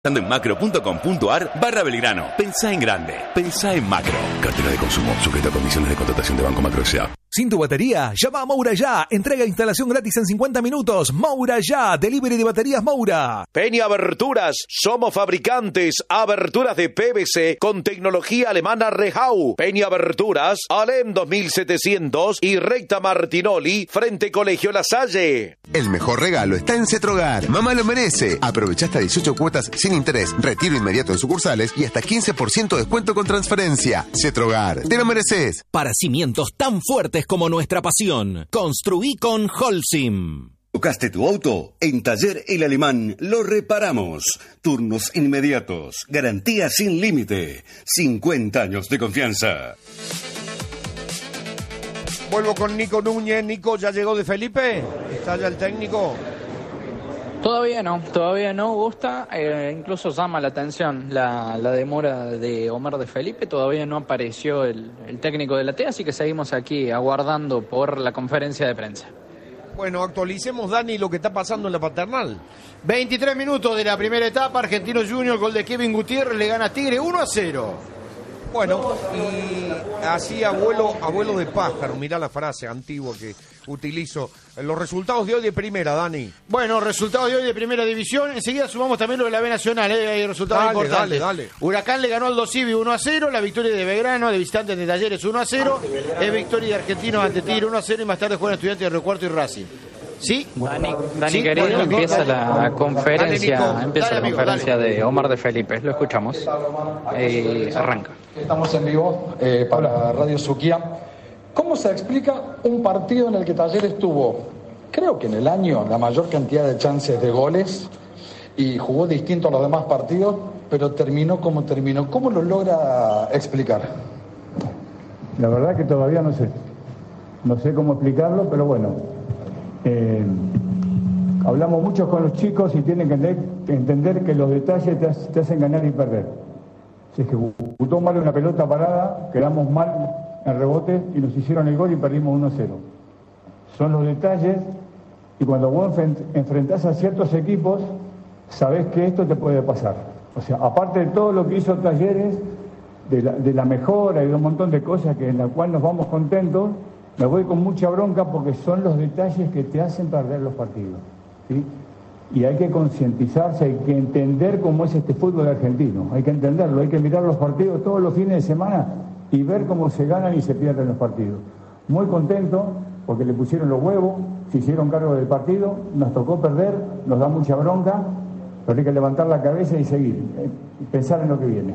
En macro.com.ar/Belgrano. Pensá en grande. Pensá en Macro. Cartera de consumo. Sujeta a condiciones de contratación de Banco Macro S.A. ¿Sin tu batería? Llama a Moura Ya. Entrega e instalación gratis en 50 minutos. Moura Ya. Delivery de baterías Moura. Peña Aberturas. Somos fabricantes. Aberturas de PVC con tecnología alemana Rehau. Peña Aberturas. Alem 2700 y Recta Martinoli frente Colegio La Salle. El mejor regalo está en Cetrogar. Mamá lo merece. Aprovecha hasta 18 cuotas sin interés, retiro inmediato en sucursales y hasta 15% descuento con transferencia. Cetrogar. Te lo mereces. Para cimientos tan fuertes como nuestra pasión. Construí con Holcim. ¿Tocaste tu auto? En Taller El Alemán lo reparamos. Turnos inmediatos. Garantía sin límite. 50 años de confianza. Vuelvo con Nico Núñez. Nico, ¿ya llegó de Felipe? ¿Está ya el técnico? Todavía no gusta, incluso llama la atención la demora de Omar de Felipe, todavía no apareció el técnico de la T, así que seguimos aquí aguardando por la conferencia de prensa. Bueno, actualicemos, Dani, lo que está pasando en la Paternal. 23 minutos de la primera etapa, Argentino Junior, gol de Kevin Gutiérrez, le gana a Tigre 1-0. Bueno, y así abuelo de pájaro, mirá la frase antigua que utilizo. Los resultados de hoy de primera, Dani. Bueno, resultados de hoy de primera división. Enseguida sumamos también lo de la B Nacional, hay resultados importantes. Dale. Huracán le ganó al Dosivi 1-0, la victoria de Belgrano, de visitantes de Talleres 1-0, es victoria de Argentinos ante Tigre 1-0 y más tarde juegan Estudiantes de Río Cuarto y Racing. ¿Sí? Dani ¿Sí? querido, Bueno, empieza la conferencia, Dale, conferencia de Omar de Felipe, lo escuchamos. Arranca. Estamos en vivo para Radio Suquía. ¿Cómo se explica un partido en el que Talleres tuvo, creo que en el año, la mayor cantidad de chances de goles y jugó distinto a los demás partidos, pero terminó como terminó? ¿Cómo lo logra explicar? La verdad que todavía no sé. No sé cómo explicarlo, pero bueno. Hablamos mucho con los chicos y tienen que entender que los detalles te hacen ganar y perder. Se ejecutó mal una pelota parada, quedamos mal en rebote y nos hicieron el gol y perdimos 1-0. Son los detalles, y cuando vos enfrentás a ciertos equipos, sabés que esto te puede pasar. O sea, aparte de todo lo que hizo Talleres, de la mejora y de un montón de cosas en la cual nos vamos contentos, me voy con mucha bronca porque son los detalles que te hacen perder los partidos, ¿sí? Y hay que concientizarse, hay que entender cómo es este fútbol argentino, hay que entenderlo, hay que mirar los partidos todos los fines de semana y ver cómo se ganan y se pierden los partidos. Muy contento porque le pusieron los huevos, se hicieron cargo del partido, nos tocó perder, nos da mucha bronca, pero hay que levantar la cabeza y seguir, pensar en lo que viene.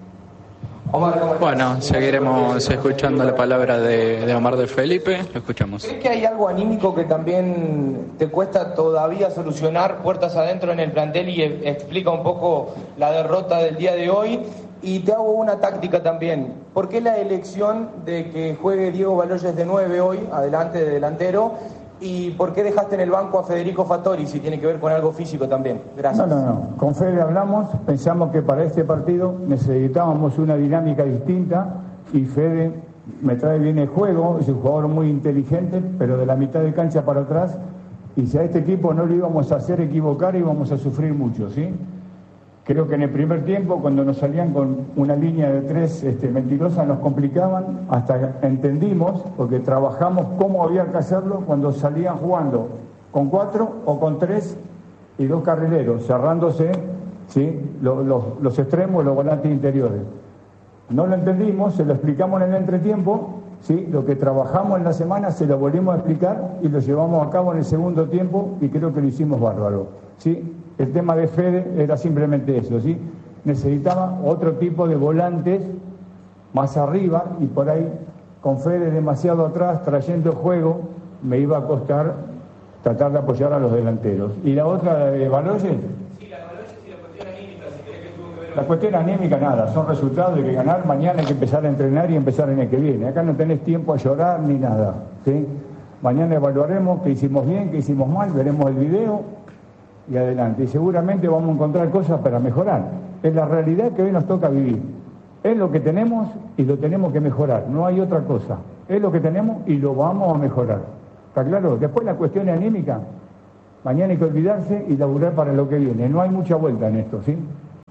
Bueno, seguiremos escuchando la palabra de Omar de Felipe, lo escuchamos. ¿Crees que hay algo anímico que también te cuesta todavía solucionar puertas adentro en el plantel y explica un poco la derrota del día de hoy? Y te hago una táctica también. ¿Por qué la elección de que juegue Diego Baloyes de 9 hoy, adelante de delantero? ¿Y por qué dejaste en el banco a Federico Fattori, si tiene que ver con algo físico también? Gracias. No. Con Fede hablamos, pensamos que para este partido necesitábamos una dinámica distinta y Fede me trae bien el juego, es un jugador muy inteligente, pero de la mitad de cancha para atrás, y si a este equipo no lo íbamos a hacer equivocar, íbamos a sufrir mucho, ¿sí? Creo que en el primer tiempo, cuando nos salían con una línea de 3 mentirosas, nos complicaban, hasta entendimos, porque trabajamos cómo había que hacerlo cuando salían jugando con 4 o con 3 y 2 carrileros, cerrándose, ¿sí? los extremos y los volantes interiores. No lo entendimos, se lo explicamos en el entretiempo, ¿sí? Lo que trabajamos en la semana se lo volvimos a explicar y lo llevamos a cabo en el segundo tiempo y creo que lo hicimos bárbaro, ¿sí? El tema de Fede era simplemente eso, ¿sí? Necesitaba otro tipo de volantes más arriba y por ahí con Fede demasiado atrás, trayendo el juego, me iba a costar tratar de apoyar a los delanteros. ¿Y la otra de Baloyes? Sí, la de Baloyes y la cuestión anímica, si querés que tuvo que ver. La cuestión anímica nada, son resultados de que ganar mañana hay que empezar a entrenar y empezar en el que viene. Acá no tenés tiempo a llorar ni nada, ¿sí? Mañana evaluaremos qué hicimos bien, qué hicimos mal, veremos el video y adelante. Y seguramente vamos a encontrar cosas para mejorar. Es la realidad que hoy nos toca vivir. Es lo que tenemos y lo tenemos que mejorar. No hay otra cosa. Es lo que tenemos y lo vamos a mejorar. ¿Está claro? Después la cuestión anímica. Mañana hay que olvidarse y laburar para lo que viene. No hay mucha vuelta en esto, ¿sí?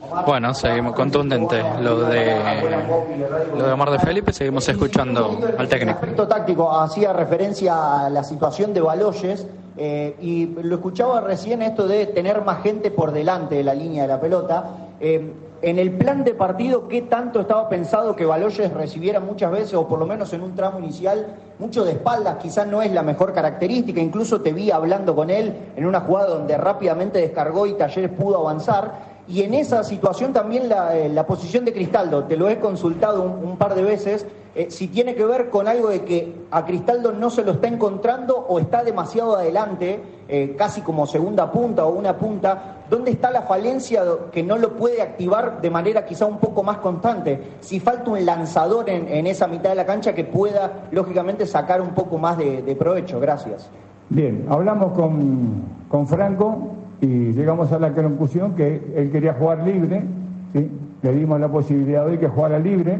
Bueno, seguimos contundente lo de Omar de Felipe, seguimos escuchando al técnico. Aspecto táctico, hacía referencia a la situación de Baloyes y lo escuchaba recién esto de tener más gente por delante de la línea de la pelota. En el plan de partido, ¿qué tanto estaba pensado que Baloyes recibiera muchas veces, o por lo menos en un tramo inicial, mucho de espaldas? Quizás no es la mejor característica, incluso te vi hablando con él en una jugada donde rápidamente descargó y Talleres pudo avanzar. Y en esa situación también la posición de Cristaldo, te lo he consultado un par de veces, si tiene que ver con algo de que a Cristaldo no se lo está encontrando o está demasiado adelante, casi como segunda punta o una punta. ¿Dónde está la falencia que no lo puede activar de manera quizá un poco más constante? Si falta un lanzador en esa mitad de la cancha que pueda, lógicamente, sacar un poco más de provecho. Gracias. Bien, hablamos con Franco y llegamos a la conclusión que él quería jugar libre, ¿sí? Le dimos la posibilidad de que jugara libre.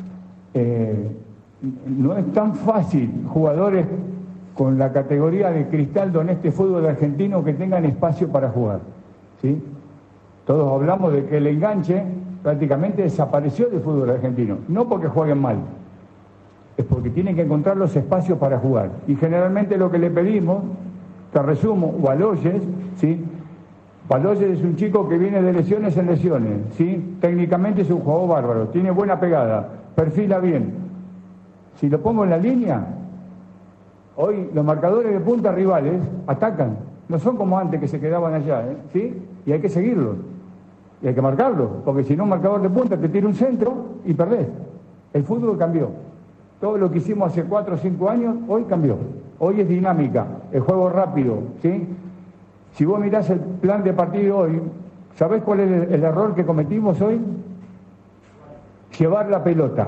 No es tan fácil jugadores con la categoría de Cristaldo en este fútbol argentino que tengan espacio para jugar, ¿sí? Todos hablamos de que el enganche prácticamente desapareció del fútbol argentino, no porque jueguen mal, es porque tienen que encontrar los espacios para jugar. Y generalmente lo que le pedimos, te resumo, Baloyes, ¿sí? Baloyes es un chico que viene de lesiones en lesiones, ¿sí? Técnicamente es un jugador bárbaro, tiene buena pegada, perfila bien. Si lo pongo en la línea, hoy los marcadores de punta rivales atacan, no son como antes que se quedaban allá, ¿sí? Y hay que seguirlos, y hay que marcarlos, porque si no un marcador de punta te tira un centro y perdés. El fútbol cambió. Todo lo que hicimos hace 4 o 5 años, hoy cambió. Hoy es dinámica, el juego rápido, ¿sí? Si vos mirás el plan de partido hoy, ¿sabés cuál es el error que cometimos hoy? Llevar la pelota.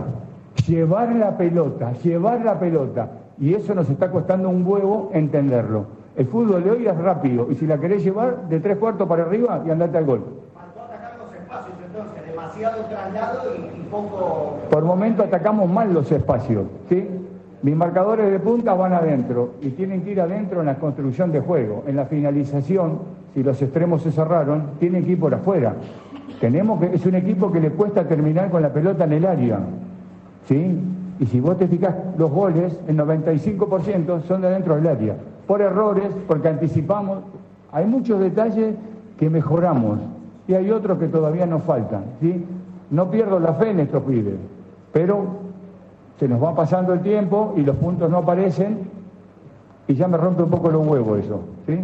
Y eso nos está costando un huevo entenderlo. El fútbol de hoy es rápido, y si la querés llevar de 3/4 para arriba y andate al gol. Faltó atacar los espacios entonces, demasiado traslado y poco... Por momento atacamos mal los espacios, ¿sí? Mis marcadores de punta van adentro y tienen que ir adentro en la construcción de juego. En la finalización, si los extremos se cerraron, tienen que ir por afuera. Es un equipo que le cuesta terminar con la pelota en el área, ¿sí? Y si vos te fijás, los goles, el 95% son de adentro del área. Por errores, porque anticipamos. Hay muchos detalles que mejoramos y hay otros que todavía nos faltan, ¿sí? No pierdo la fe en estos pibes, pero se nos va pasando el tiempo y los puntos no aparecen y ya me rompe un poco los huevos eso, ¿sí?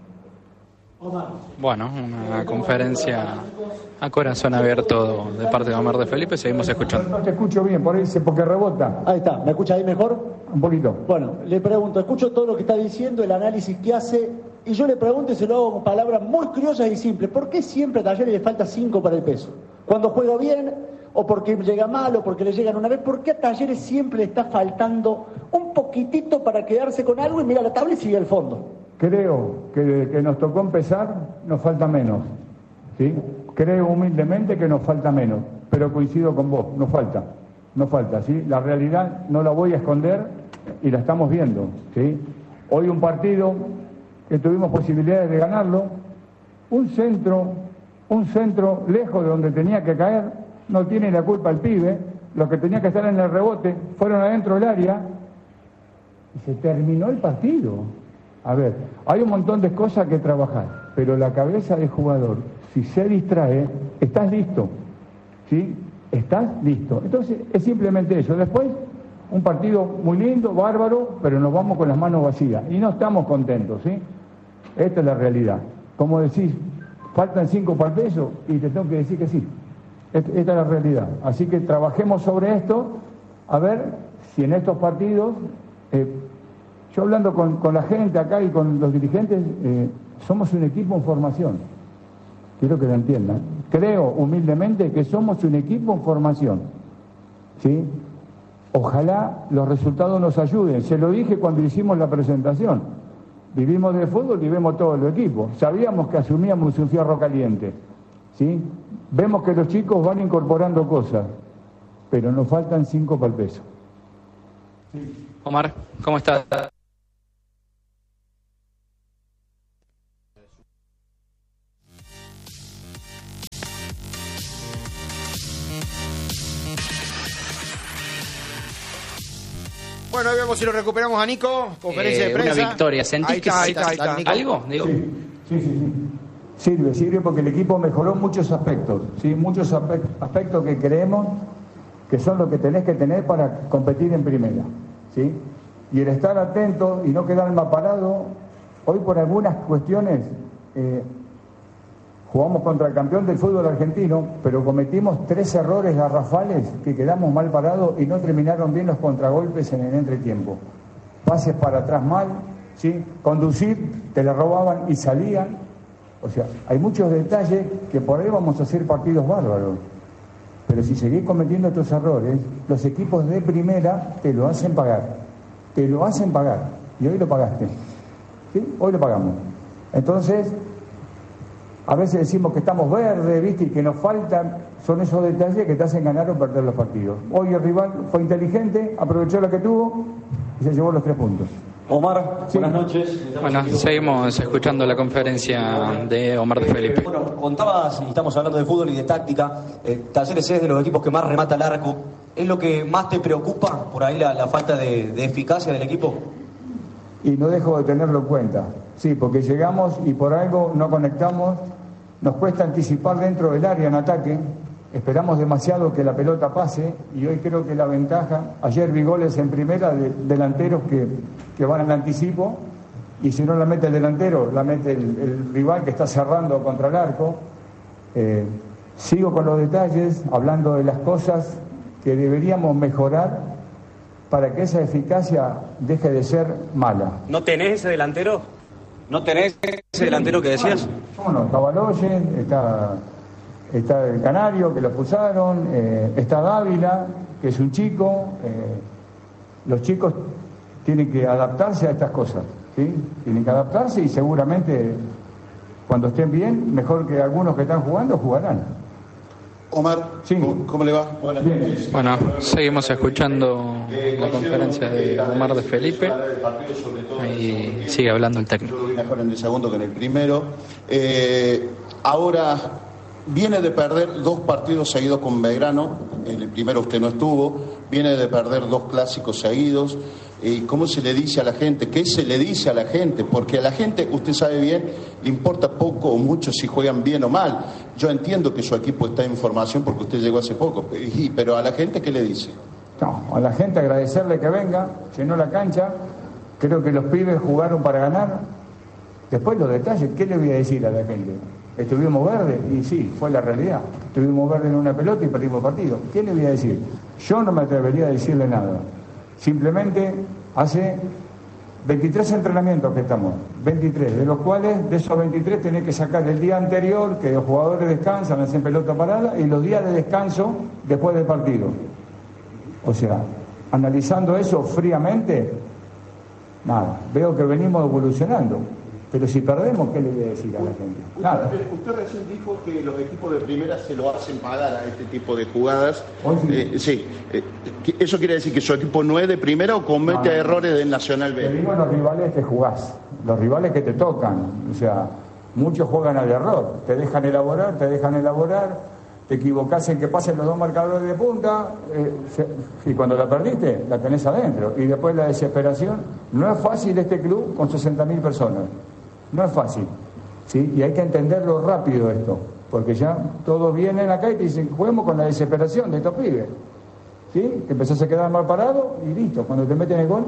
Bueno, una conferencia a corazón abierto de parte de Omar de Felipe, seguimos escuchando. No te escucho bien, por ahí porque rebota. Ahí está, ¿me escucha ahí mejor? Un poquito. Bueno, le pregunto, escucho todo lo que está diciendo, el análisis que hace, y yo le pregunto y se lo hago con palabras muy criollas y simples. ¿Por qué siempre a Talleres le falta 5 para el peso? Cuando juega bien, o porque llega mal, o porque le llegan una vez, ¿por qué a Talleres siempre le está faltando un poquitito para quedarse con algo y mira la tabla y sigue al fondo? Creo que desde que nos tocó empezar nos falta menos, ¿sí? Creo humildemente que nos falta menos, pero coincido con vos, nos falta, ¿sí? La realidad no la voy a esconder y la estamos viendo, ¿sí? Hoy un partido que tuvimos posibilidades de ganarlo, un centro lejos de donde tenía que caer, no tiene la culpa el pibe, los que tenían que estar en el rebote fueron adentro del área y se terminó el partido. A ver, hay un montón de cosas que trabajar, pero la cabeza del jugador, si se distrae, estás listo, ¿sí? Estás listo. Entonces, es simplemente eso. Después, un partido muy lindo, bárbaro, pero nos vamos con las manos vacías y no estamos contentos, ¿sí? Esta es la realidad. Como decís, faltan 5 para el peso y te tengo que decir que sí. Esta es la realidad. Así que trabajemos sobre esto, a ver si en estos partidos... yo hablando con la gente acá y con los dirigentes, somos un equipo en formación. Quiero que lo entiendan. Creo humildemente que somos un equipo en formación, ¿sí? Ojalá los resultados nos ayuden. Se lo dije cuando hicimos la presentación. Vivimos de fútbol y vemos todo el equipo. Sabíamos que asumíamos un fierro caliente, ¿sí? Vemos que los chicos van incorporando cosas, pero nos faltan 5 para el peso. Omar, ¿cómo estás? Bueno, ahí vemos si lo recuperamos a Nico. Conferencia de prensa. Una victoria. ¿Sentís Ahí que está, Nico. algo? Digo. Sí. Sirve porque el equipo mejoró muchos aspectos, ¿sí? Muchos aspectos que creemos que son lo que tenés que tener para competir en primera, ¿sí? Y el estar atento y no quedar mal parado, hoy por algunas cuestiones jugamos contra el campeón del fútbol argentino, pero cometimos 3 errores garrafales que quedamos mal parados y no terminaron bien los contragolpes en el entretiempo. Pases para atrás mal, ¿sí? Conducir, te la robaban y salían. O sea, hay muchos detalles que por ahí vamos a hacer partidos bárbaros. Pero si seguís cometiendo estos errores, los equipos de primera te lo hacen pagar. Te lo hacen pagar. Y hoy lo pagaste. ¿Sí? Hoy lo pagamos. Entonces, a veces decimos que estamos verdes, ¿viste? Y que nos faltan. Son esos detalles que te hacen ganar o perder los partidos. Hoy el rival fue inteligente, aprovechó lo que tuvo y se llevó los 3 puntos. Omar, buenas noches. Bueno, seguimos escuchando la conferencia de Omar de Felipe. Bueno, contabas, y estamos hablando de fútbol y de táctica, Talleres es de los equipos que más remata al arco. ¿Es lo que más te preocupa por ahí la falta de eficacia del equipo? Y no dejo de tenerlo en cuenta. Sí, porque llegamos y por algo no conectamos, nos cuesta anticipar dentro del área en ataque, esperamos demasiado que la pelota pase y hoy creo que la ventaja, ayer vi goles en primera de delanteros que van al anticipo y si no la mete el delantero, la mete el rival que está cerrando contra el arco. Sigo con los detalles, hablando de las cosas que deberíamos mejorar para que esa eficacia deje de ser mala. ¿No tenés ese delantero? ¿No tenés ese delantero que decías? Bueno, está Baloyen, está el Canario, que lo expulsaron, está Dávila, que es un chico. Los chicos tienen que adaptarse a estas cosas, ¿sí? Tienen que adaptarse y seguramente cuando estén bien, mejor que algunos que están jugando, jugarán. Omar, sí. ¿Cómo le va? Bueno, seguimos escuchando la conferencia de Omar de Felipe y sigue hablando el técnico. Yo lo vi mejor en el segundo que en el primero. Ahora viene de perder 2 partidos seguidos con Belgrano, en el primero usted no estuvo, viene de perder 2 clásicos seguidos. ¿Cómo se le dice a la gente? ¿Qué se le dice a la gente? Porque a la gente, usted sabe bien, le importa poco o mucho si juegan bien o mal. Yo entiendo que su equipo está en formación porque usted llegó hace poco, pero a la gente, ¿qué le dice? No, a la gente agradecerle que venga, llenó la cancha, creo que los pibes jugaron para ganar. Después los detalles, ¿qué le voy a decir a la gente? ¿Estuvimos verdes? Y sí, fue la realidad. Estuvimos verdes en una pelota y perdimos el partido. ¿Qué le voy a decir? Yo no me atrevería a decirle nada. Simplemente hace 23 entrenamientos que estamos, 23, de los cuales de esos 23 tenés que sacar el día anterior, que los jugadores descansan, hacen pelota parada, y los días de descanso después del partido. O sea, analizando eso fríamente, nada, veo que venimos evolucionando. Pero si perdemos, ¿qué le voy a decir a la gente? Nada. Usted recién dijo que los equipos de primera se lo hacen pagar a este tipo de jugadas. Sí. ¿Eso quiere decir que su equipo no es de primera o comete errores del Nacional B? Te digo los rivales que jugás, los rivales que te tocan. O sea, muchos juegan al error. Te dejan elaborar, te equivocás en que pasen los 2 marcadores de punta y cuando la perdiste, la tenés adentro. Y después la desesperación. No es fácil este club con 60.000 personas. No es fácil, ¿sí? Y hay que entenderlo rápido esto, porque ya todos vienen acá y te dicen, juguemos con la desesperación de estos pibes, ¿sí? Te empezás a quedar mal parado y listo, cuando te meten el gol,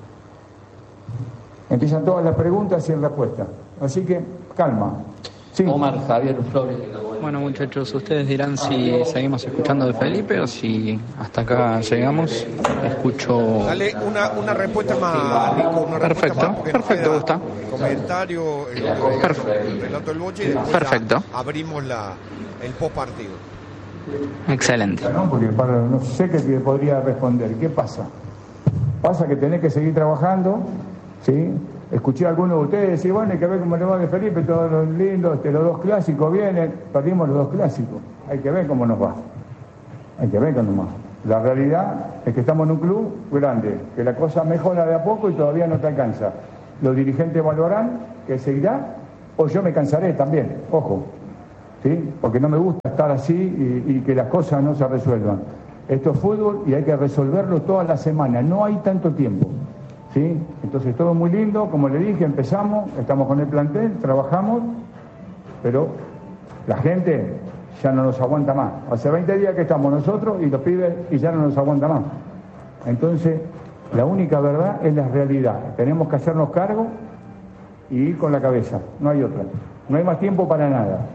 empiezan todas las preguntas y respuestas. Así que, calma. Sí. Omar, Javier Flores. Bueno, muchachos, ustedes dirán si seguimos escuchando de Felipe o si hasta acá llegamos. Escucho. Dale una respuesta más, Nico. Una perfecto, perfecto, gusta. Comentario, el relato del Boche y después perfecto. Abrimos el post partido. Excelente. No, porque no sé qué te podría responder. ¿Qué pasa? Pasa que tenés que seguir trabajando, ¿sí? Escuché a algunos de ustedes decir, bueno, hay que ver cómo le va de Felipe, todos los lindos, los 2 clásicos vienen, perdimos los 2 clásicos. Hay que ver cómo nos va. Hay que ver cómo nos va. La realidad es que estamos en un club grande, que la cosa mejora de a poco y todavía no te alcanza. Los dirigentes valorarán que seguirá, o yo me cansaré también, ojo, ¿sí? Porque no me gusta estar así y que las cosas no se resuelvan. Esto es fútbol y hay que resolverlo toda la semana, no hay tanto tiempo, ¿sí? Entonces todo muy lindo, como le dije, empezamos, estamos con el plantel, trabajamos, pero la gente ya no nos aguanta más. Hace 20 días que estamos nosotros y los pibes y ya no nos aguanta más. Entonces, la única verdad es la realidad. Tenemos que hacernos cargo y ir con la cabeza, no hay otra. No hay más tiempo para nada.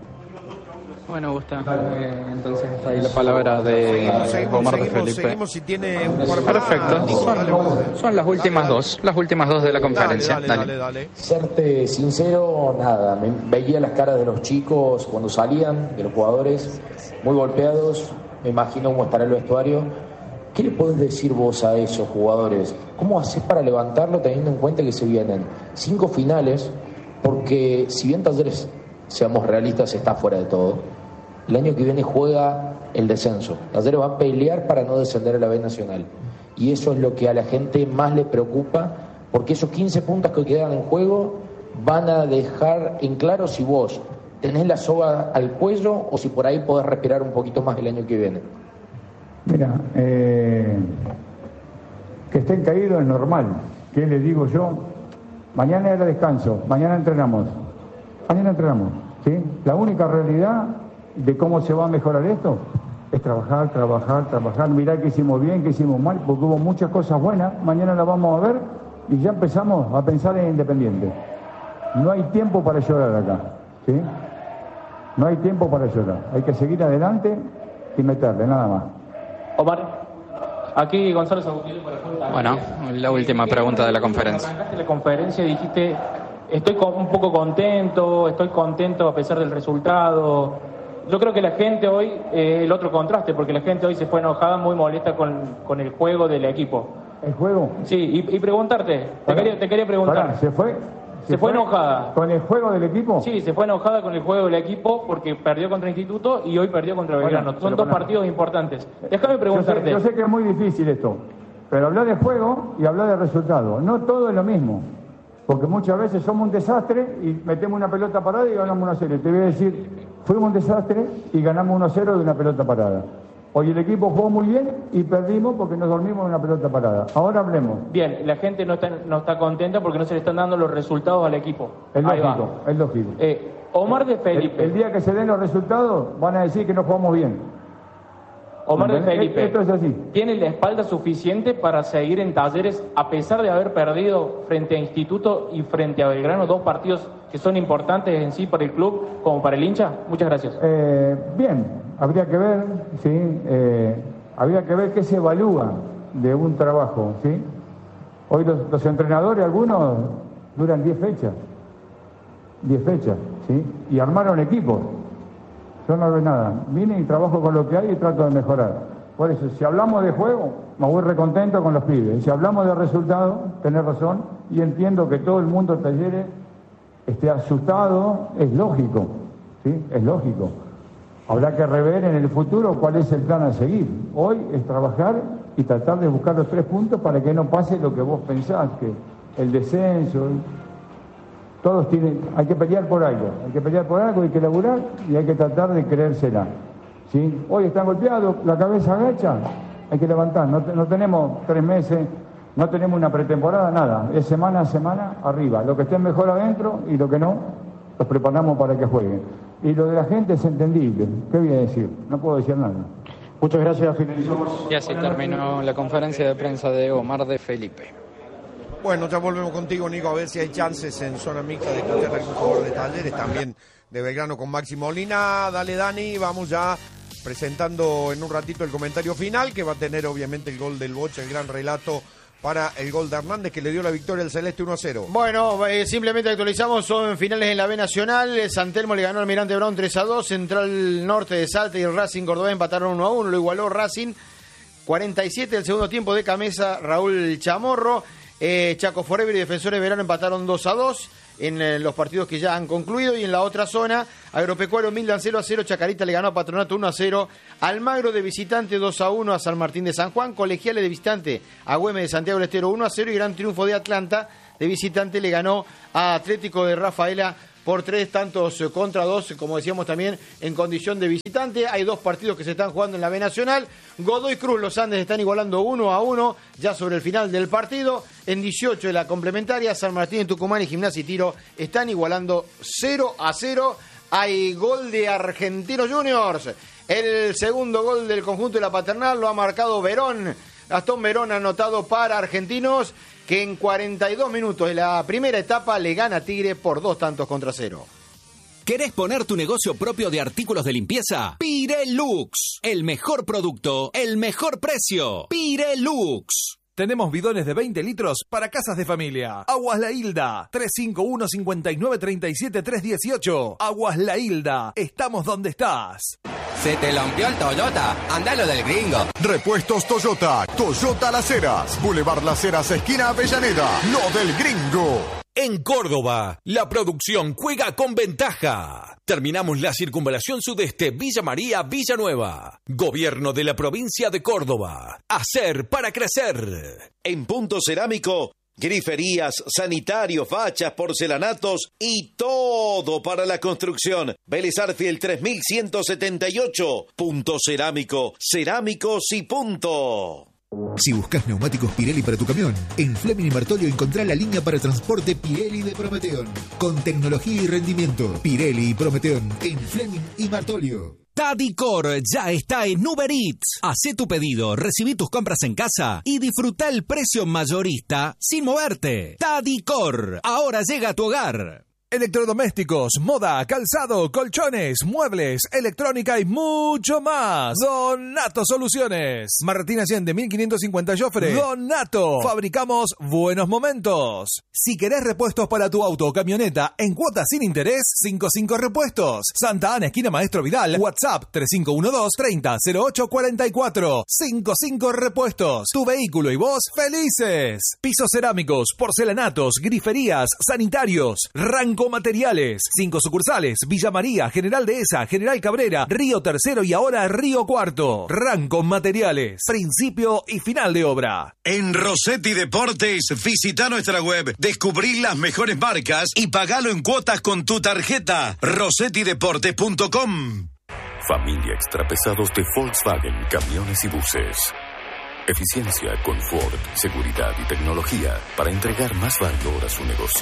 Bueno, Gusta, entonces está ahí la palabra de Omar de Felipe. Seguimos si tiene un par más. Perfecto, son las últimas dos de la conferencia. Dale. Serte sincero, nada, veía las caras de los chicos cuando salían, de los jugadores, muy golpeados, me imagino cómo estará el vestuario. ¿Qué le podés decir vos a esos jugadores? ¿Cómo haces para levantarlo teniendo en cuenta que se vienen 5 finales? Porque si bien Talleres, seamos realistas, está fuera de todo, el año que viene juega el descenso. Talleres va a pelear para no descender a la B Nacional. Y eso es lo que a la gente más le preocupa, porque esos 15 puntos que quedan en juego van a dejar en claro si vos tenés la soga al cuello o si por ahí podés respirar un poquito más el año que viene. Mira, que estén caídos es normal. ¿Qué les digo yo? Mañana era descanso, mañana entrenamos, ¿sí? La única realidad de cómo se va a mejorar esto es trabajar. Mirá que hicimos bien, que hicimos mal, porque hubo muchas cosas buenas. Mañana las vamos a ver y ya empezamos a pensar en Independiente. No hay tiempo para llorar acá, ¿sí? No hay tiempo para llorar. Hay que seguir adelante y meterle, nada más. Omar, aquí Gonzalo Sabuquillo para Fútbol. Bueno, la última pregunta de la conferencia. Arrancaste la conferencia y dijiste, estoy un poco contento, a pesar del resultado. Yo creo que la gente hoy, el otro contraste, porque la gente hoy se fue enojada, muy molesta con el juego del equipo. ¿El juego? Sí, y preguntarte, te quería preguntar. ¿Se fue enojada. ¿Con el juego del equipo? Sí, se fue enojada con el juego del equipo porque perdió contra Instituto y hoy perdió contra Belgrano. Son dos partidos importantes. Déjame preguntarte. Yo sé que es muy difícil esto, pero hablar de juego y hablar de resultado. No todo es lo mismo, porque muchas veces somos un desastre y metemos una pelota parada y ganamos 1-0. Te voy a decir, fuimos un desastre y ganamos 1-0 de una pelota parada. Hoy el equipo jugó muy bien y perdimos porque nos dormimos en una pelota parada. Ahora hablemos. Bien, la gente no está contenta porque no se le están dando los resultados al equipo. Es lógico. Omar de Felipe. El día que se den los resultados van a decir que no jugamos bien. Omar de Felipe, esto es así. ¿Tiene la espalda suficiente para seguir en Talleres a pesar de haber perdido frente a Instituto y frente a Belgrano, dos partidos que son importantes en sí para el club como para el hincha? Muchas gracias. Bien, habría que ver, sí, habría que ver qué se evalúa de un trabajo, ¿sí? Hoy los entrenadores, algunos duran 10 fechas, ¿sí? Y armaron equipos. Yo no veo nada. Vine y trabajo con lo que hay y trato de mejorar. Por eso, si hablamos de juego, me voy recontento con los pibes. Y si hablamos de resultados, tenés razón, y entiendo que todo el mundo de Talleres esté asustado, es lógico, ¿sí? Es lógico. Habrá que rever en el futuro cuál es el plan a seguir. Hoy es trabajar y tratar de buscar los 3 puntos para que no pase lo que vos pensás, que el descenso... Todos hay que pelear por algo, hay que laburar y hay que tratar de creérsela, ¿sí? Hoy están golpeados, la cabeza agacha, hay que levantar, no tenemos 3 meses, no tenemos una pretemporada, nada, es semana a semana arriba, lo que esté mejor adentro y lo que no, los preparamos para que jueguen. Y lo de la gente es entendible, ¿qué voy a decir? No puedo decir nada. Muchas gracias, finalizamos. Y así terminó la conferencia de prensa de Omar de Felipe. Bueno, ya volvemos contigo, Nico, a ver si hay chances en zona mixta de escuchar a algún jugador de Talleres, también de Belgrano con Maxi Molina. Dale, Dani, vamos ya presentando en un ratito el comentario final, que va a tener obviamente el gol del Bocha, el gran relato para el gol de Hernández, que le dio la victoria al Celeste 1-0. Bueno, simplemente actualizamos, son finales en la B Nacional. San Telmo le ganó al Almirante Brown 3-2, Central Norte de Salta y Racing Córdoba empataron 1-1, lo igualó Racing. 47 del segundo tiempo de Camesa, Raúl Chamorro. Chaco Forever y Defensores Verano empataron 2-2 en los partidos que ya han concluido. Y en la otra zona, Agropecuario Mildan 0-0, Chacarita le ganó a Patronato 1-0, Almagro de visitante 2-1 a San Martín de San Juan, Colegiales de visitante a Güemes de Santiago del Estero 1-0 y gran triunfo de Atlanta de visitante le ganó a Atlético de Rafaela por 3 tantos contra 2, como decíamos también, en condición de visitante. Hay 2 partidos que se están jugando en la B Nacional. Godoy Cruz, los Andes están igualando 1-1, ya sobre el final del partido. En 18 de la complementaria, San Martín, Tucumán y Gimnasia y Tiro están igualando 0-0. Hay gol de Argentinos Juniors. El segundo gol del conjunto de la Paternal lo ha marcado Verón. Gastón Verón ha anotado para Argentinos, que en 42 minutos de la primera etapa le gana a Tigre por 2 tantos contra 0. ¿Querés poner tu negocio propio de artículos de limpieza? Pirelux. El mejor producto, el mejor precio. Pirelux. Tenemos bidones de 20 litros para casas de familia. Aguas La Hilda, 351-5937-318. Aguas La Hilda, estamos donde estás. ¿Se te lampió el Toyota? Andalo del Gringo. Repuestos Toyota, Toyota Las Heras, Boulevard Las Heras, esquina Avellaneda, lo del Gringo. En Córdoba, la producción juega con ventaja. Terminamos la circunvalación sudeste Villa María, Villanueva. Gobierno de la provincia de Córdoba. Hacer para crecer. En Punto Cerámico, griferías, sanitarios, fachas, porcelanatos y todo para la construcción. Vélez Arfiel 3178. Punto Cerámico. Cerámicos y punto. Si buscas neumáticos Pirelli para tu camión, en Fleming y Martolio encontrá la línea para transporte Pirelli de Prometeon. Con tecnología y rendimiento, Pirelli y Prometeon en Fleming y Martolio. Tadicor ya está en Uber Eats. Hacé tu pedido, recibí tus compras en casa y disfruta el precio mayorista sin moverte. Tadicor, ahora llega a tu hogar. Electrodomésticos, moda, calzado, colchones, muebles, electrónica y mucho más. Donato Soluciones. Martín Allende, 1550 Joffre. Donato. Fabricamos buenos momentos. Si querés repuestos para tu auto o camioneta en cuotas sin interés, 55 Repuestos. Santa Ana, esquina Maestro Vidal. WhatsApp 3512-300844. 55 Repuestos. Tu vehículo y vos felices. Pisos cerámicos, porcelanatos, griferías, sanitarios, Materiales, 5 sucursales, Villa María, General Dehesa, General Cabrera, Río Tercero y ahora Río Cuarto. Ranco Materiales, principio y final de obra. En Rossetti Deportes, visita nuestra web, descubrí las mejores marcas y pagalo en cuotas con tu tarjeta. rossettideportes.com. Familia Extrapesados de Volkswagen Camiones y Buses. Eficiencia, confort, seguridad y tecnología para entregar más valor a su negocio.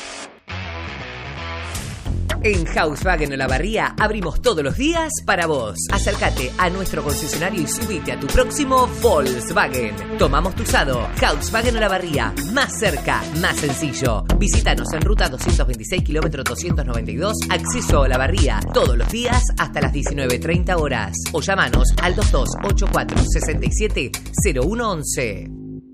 En Volkswagen Olavarría abrimos todos los días para vos. Acércate a nuestro concesionario y subite a tu próximo Volkswagen. Tomamos tu usado. Volkswagen Olavarría, más cerca, más sencillo. Visítanos en ruta 226 kilómetro 292, acceso a Olavarría, todos los días hasta las 19:30 horas. O llamanos al 2284-670111.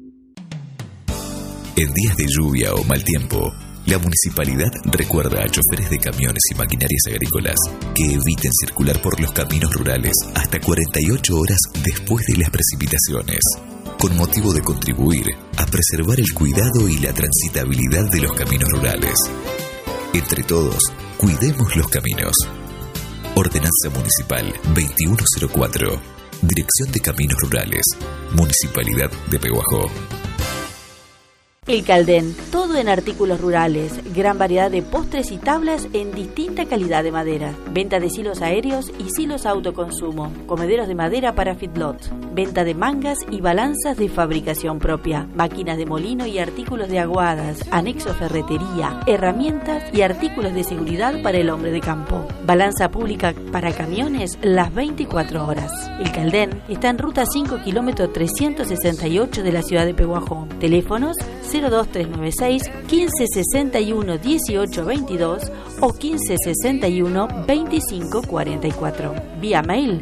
En días de lluvia o mal tiempo, la municipalidad recuerda a choferes de camiones y maquinarias agrícolas que eviten circular por los caminos rurales hasta 48 horas después de las precipitaciones, con motivo de contribuir a preservar el cuidado y la transitabilidad de los caminos rurales. Entre todos, cuidemos los caminos. Ordenanza Municipal 2104. Dirección de Caminos Rurales. Municipalidad de Pehuajó. El Caldén, todo en artículos rurales, gran variedad de postres y tablas en distinta calidad de madera, venta de silos aéreos y silos autoconsumo, comederos de madera para feedlots, venta de mangas y balanzas de fabricación propia, máquinas de molino y artículos de aguadas, anexo ferretería, herramientas y artículos de seguridad para el hombre de campo, balanza pública para camiones las 24 horas. El Caldén está en ruta 5 kilómetro 368 de la ciudad de Pehuajó. Teléfonos 02396 1561 1822 o 1561 2544. Vía mail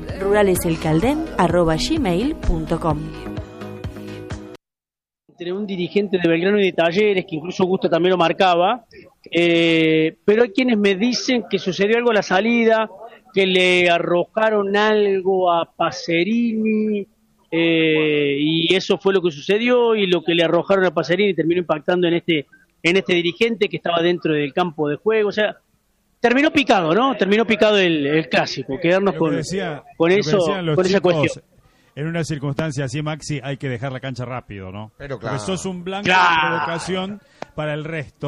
ruraleselcalden@gmail.com. Entre un dirigente de Belgrano y de Talleres, que incluso Augusto también lo marcaba, pero hay quienes me dicen que sucedió algo a la salida, que le arrojaron algo a Pacerini, y eso fue lo que sucedió, y lo que le arrojaron a Pacerini terminó impactando en este dirigente que estaba dentro del campo de juego. O sea, terminó picado, ¿no? Terminó picado el clásico, quedarnos con esa cuestión. En una circunstancia así, Maxi, hay que dejar la cancha rápido, ¿no? Pero claro. Porque sos un blanco de provocación para el resto.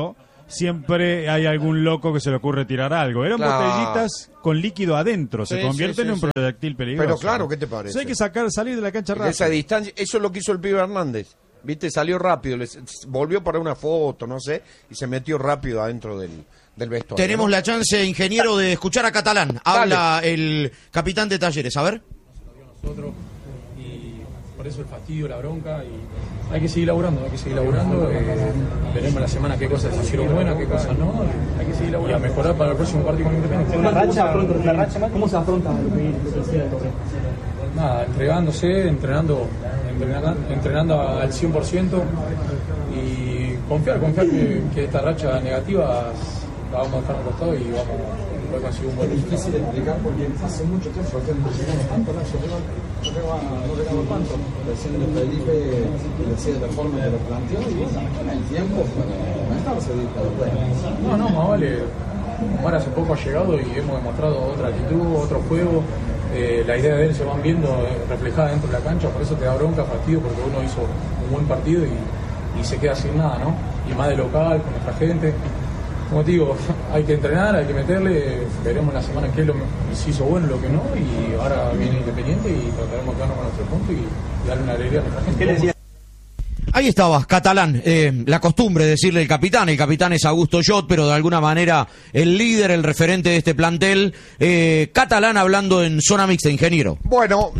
siempre hay algún loco que se le ocurre tirar algo. Eran botellitas con líquido adentro, se convierten en un proyectil peligroso. Pero claro, ¿qué te parece? Hay que salir de la cancha rápido. Esa distancia, eso es lo que hizo el pibe Hernández. ¿Viste? Salió rápido, volvió para una foto, no sé, y se metió rápido adentro del vestuario. Tenemos la chance, ingeniero, de escuchar a Catalán. Habla el capitán de Talleres, a ver. Nosotros, y por eso el fastidio, la bronca, y hay que seguir laburando. Veremos la semana qué cosas se hicieron buenas, qué cosas no, hay que seguir laburando. Y a mejorar para el próximo partido con Independiente. ¿Cómo se afronta lo que decía el torneo? Nada, entregándose, entrenando al 100% y confiar que esta racha negativa la vamos a dejar a un costado y vamos a conseguir un buen resultado. Es difícil explicar porque hace mucho tiempo que no llegamos tanto, no llegamos tanto. Recién el Felipe le decía de la forma que lo planteó y bueno, el tiempo para aumentarse. No, más vale. Omar hace poco ha llegado y hemos demostrado otra actitud, otro juego. La idea de él se van viendo reflejada dentro de la cancha, por eso te da bronca, fastidio, porque uno hizo un buen partido y se queda sin nada, ¿no? Y más de local, con nuestra gente. Como te digo, hay que entrenar, hay que meterle, veremos la semana qué es lo que se hizo bueno, lo que no, y ahora viene Independiente y trataremos de quedarnos con nuestro punto y darle una alegría a nuestra gente. ¿Qué le decía? Ahí estaba, Catalán, la costumbre de decirle el capitán es Augusto Jot, pero de alguna manera el líder, el referente de este plantel, Catalán hablando en zona mixta, ingeniero. Bueno,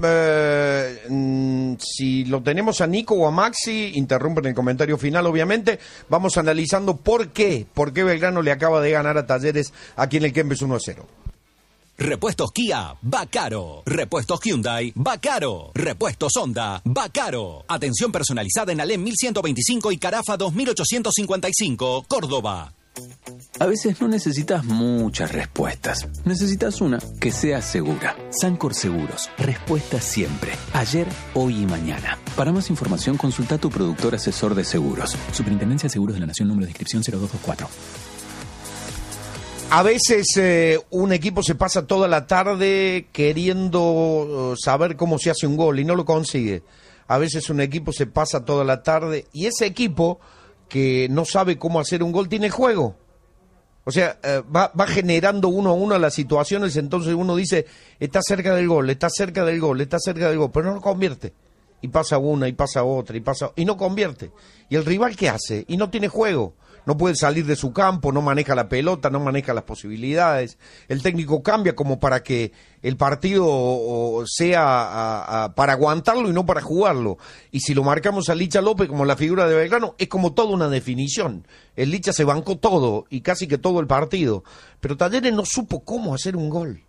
si lo tenemos a Nico o a Maxi, interrumpen el comentario final obviamente, vamos analizando por qué Belgrano le acaba de ganar a Talleres aquí en el Kempes 1-0. Repuestos Kia, va caro. Repuestos Hyundai, va caro. Repuestos Honda, va caro. Atención personalizada en Alem 1125 y Carafa 2855, Córdoba. A veces no necesitas muchas respuestas. Necesitas una que sea segura. Sancor Seguros. Respuesta siempre. Ayer, hoy y mañana. Para más información, consulta a tu productor asesor de seguros. Superintendencia de Seguros de la Nación, número de inscripción 0224. A veces un equipo se pasa toda la tarde queriendo saber cómo se hace un gol y no lo consigue. A veces un equipo se pasa toda la tarde y ese equipo que no sabe cómo hacer un gol tiene juego. O sea, va generando 1-1 las situaciones, entonces uno dice, está cerca del gol, pero no lo convierte. Y pasa una, y pasa otra, y no convierte. ¿Y el rival qué hace? Y no tiene juego. No puede salir de su campo, no maneja la pelota, no maneja las posibilidades. El técnico cambia como para que el partido sea para aguantarlo y no para jugarlo. Y si lo marcamos a Licha López como la figura de Belgrano, es como toda una definición. El Licha se bancó todo y casi que todo el partido. Pero Talleres no supo cómo hacer un gol.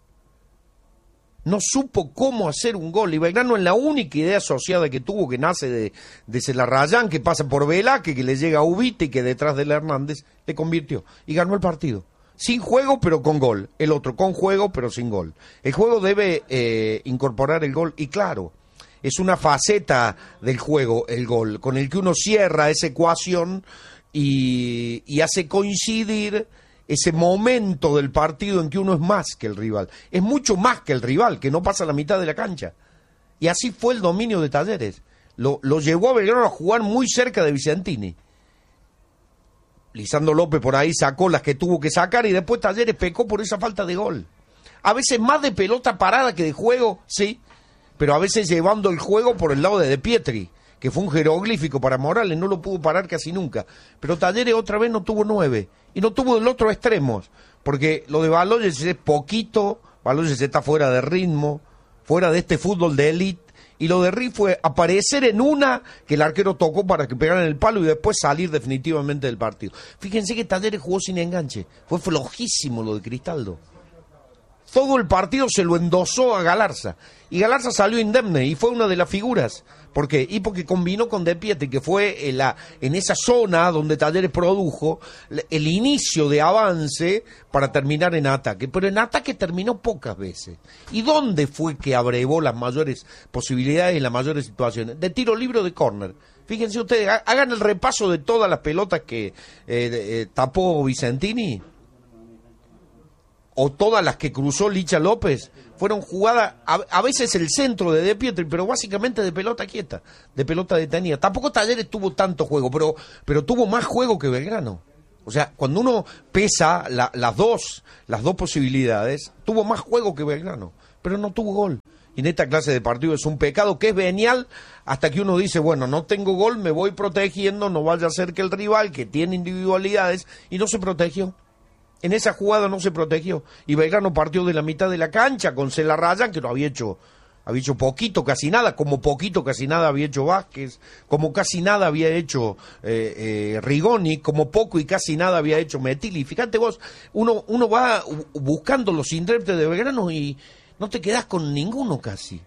Y Belgrano en la única idea asociada que tuvo, que nace de Celarrayán, que pasa por Velázquez, que le llega a Ubite y que detrás de Hernández le convirtió y ganó el partido. Sin juego pero con gol, el otro con juego pero sin gol. El juego debe incorporar el gol y claro, es una faceta del juego el gol, con el que uno cierra esa ecuación y hace coincidir ese momento del partido en que uno es más que el rival. Es mucho más que el rival, que no pasa la mitad de la cancha. Y así fue el dominio de Talleres. Lo llevó a Belgrano a jugar muy cerca de Vicentini. Lisandro López por ahí sacó las que tuvo que sacar y después Talleres pecó por esa falta de gol. A veces más de pelota parada que de juego, sí, pero a veces llevando el juego por el lado de Pietri, que fue un jeroglífico para Morales, no lo pudo parar casi nunca. Pero Talleres otra vez no tuvo 9, y no tuvo del otro extremo, porque lo de Baloyes es poquito, Baloyes está fuera de ritmo, fuera de este fútbol de élite, y lo de Ri fue aparecer en una que el arquero tocó para que pegaran el palo y después salir definitivamente del partido. Fíjense que Talleres jugó sin enganche, fue flojísimo lo de Cristaldo. Todo el partido se lo endosó a Galarza, y Galarza salió indemne, y fue una de las figuras. ¿Por qué? Y porque combinó con De Pietri, que fue en esa zona donde Talleres produjo el inicio de avance para terminar en ataque. Pero en ataque terminó pocas veces. ¿Y dónde fue que abrevó las mayores posibilidades y las mayores situaciones? De tiro libre o de córner. Fíjense ustedes, hagan el repaso de todas las pelotas que tapó Vicentini, o todas las que cruzó Licha López, fueron jugadas, a veces el centro de Pietri, pero básicamente de pelota quieta, de pelota detenida. Tampoco Talleres tuvo tanto juego, pero tuvo más juego que Belgrano. O sea, cuando uno pesa las dos posibilidades, tuvo más juego que Belgrano, pero no tuvo gol. Y en esta clase de partido es un pecado que es venial hasta que uno dice, bueno, no tengo gol, me voy protegiendo, no vaya a ser que el rival, que tiene individualidades, y no se protegió. En esa jugada no se protegió. Y Belgrano partió de la mitad de la cancha con Celarrayán, que lo había hecho poquito, casi nada, como poquito, casi nada había hecho Vázquez, como casi nada había hecho Rigoni, como poco y casi nada había hecho Metilli. Fíjate vos, uno va buscando los intérpretes de Belgrano y no te quedás con ninguno casi.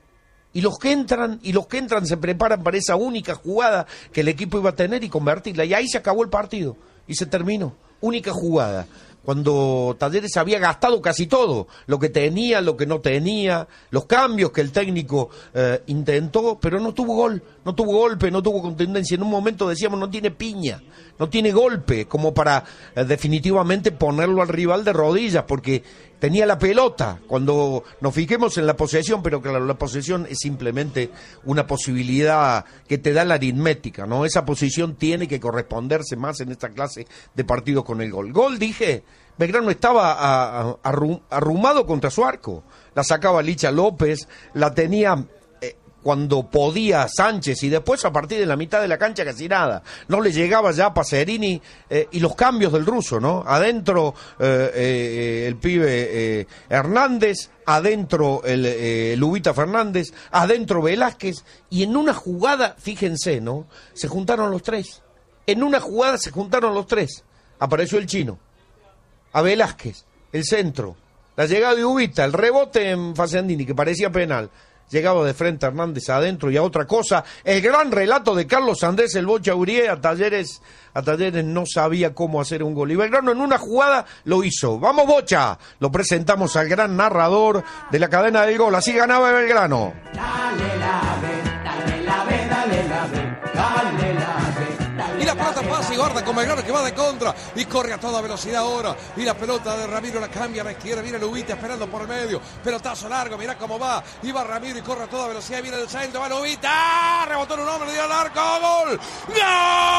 Y los que entran se preparan para esa única jugada que el equipo iba a tener y convertirla. Y ahí se acabó el partido y se terminó. Única jugada. Cuando Talleres había gastado casi todo, lo que tenía, lo que no tenía, los cambios que el técnico intentó, pero no tuvo gol, no tuvo golpe, no tuvo contundencia. En un momento decíamos, no tiene piña, no tiene golpe, como para definitivamente ponerlo al rival de rodillas, porque tenía la pelota. Cuando nos fijemos en la posesión, pero claro, la posesión es simplemente una posibilidad que te da la aritmética, ¿no? Esa posición tiene que corresponderse más en esta clase de partidos con el gol. Gol, dije, Belgrano estaba arrumado contra su arco. La sacaba Licha López, la tenía cuando podía Sánchez, y después a partir de la mitad de la cancha casi nada. No le llegaba ya a Pacerini, y los cambios del ruso, ¿no? Adentro el pibe Hernández, adentro el Lubita Fernández, adentro Velázquez, y en una jugada, fíjense, ¿no? Se juntaron los tres. En una jugada se juntaron los tres. Apareció el chino, a Velázquez, el centro, la llegada de Ubita, el rebote en Facendini, que parecía penal. Llegaba de frente a Hernández adentro y a otra cosa. El gran relato de Carlos Andrés el Bocha Urié a Talleres no sabía cómo hacer un gol. Y Belgrano en una jugada lo hizo. ¡Vamos, Bocha! Lo presentamos al gran narrador de la cadena del gol. Así ganaba Belgrano. Dale la B, dale la B, dale la B, dale la B. Y la pelota pasa y guarda con Belgrano que va de contra y corre a toda velocidad ahora. Y la pelota de Ramiro la cambia a la izquierda. Viene Lubita esperando por el medio. Pelotazo largo, mirá cómo va. Y va Ramiro y corre a toda velocidad. Viene el centro, va Lubita. Rebotó en un hombre, le dio al arco. ¡Gol! ¡Gol!